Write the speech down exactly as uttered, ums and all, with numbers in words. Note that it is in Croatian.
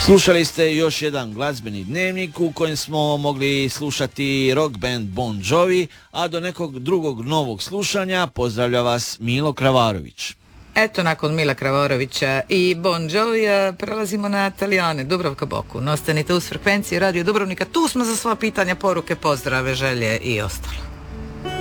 Slušali ste još jedan glazbeni dnevnik u kojem smo mogli slušati rock band Bon Jovi, a do nekog drugog novog slušanja pozdravlja vas Milo Kravarović. Eto, nakon Mila Kravarovića i Bon Jovija prelazimo na Talijane, Dubravka Boku. Ostanite uz frekvenciji Radio Dubrovnika, tu smo za sva pitanja, poruke, pozdrave, želje i ostalo.